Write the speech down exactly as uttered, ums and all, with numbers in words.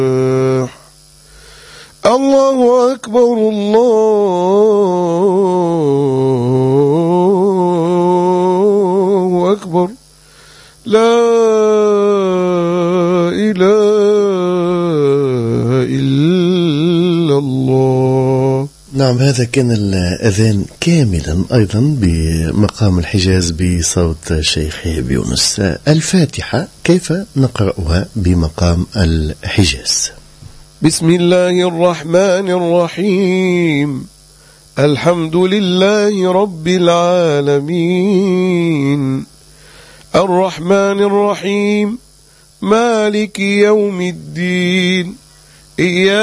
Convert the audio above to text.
الله أكبر الله أكبر لا إله إلا الله. نعم، هذا كان الأذان كاملا أيضا بمقام الحجاز بصوت الشيخ هيب يونس. الفاتحة كيف نقرأها بمقام الحجاز؟ بسم الله الرحمن الرحيم. الحمد لله رب العالمين الرحمن الرحيم مالك يوم الدين. إياك